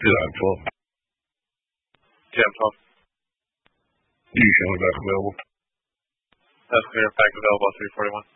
Jam 12. Jam 12. You showing back available. That's clear. Back available 341.